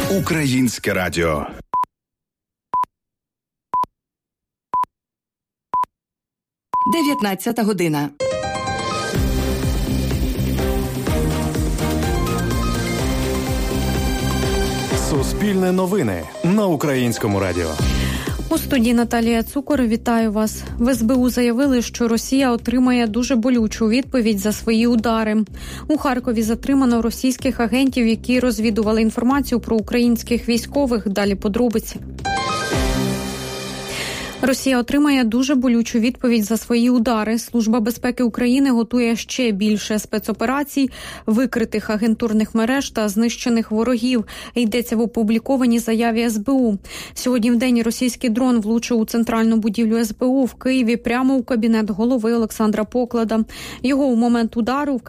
Українське радіо. Дев'ятнадцята година. Суспільне новини на Українському радіо. У студії Наталія Цукор. Вітаю вас. В СБУ заявили, що Росія отримає дуже болючу відповідь за свої удари. У Харкові затримано російських агентів, які розвідували інформацію про українських військових. Далі подробиці. Росія отримає дуже болючу відповідь за свої удари. Служба безпеки України готує ще більше спецоперацій, викритих агентурних мереж та знищених ворогів. Йдеться в опублікованій заяві СБУ. Сьогодні вдень російський дрон влучив у центральну будівлю СБУ в Києві прямо у кабінет голови Олександра Поклада. Його у момент удару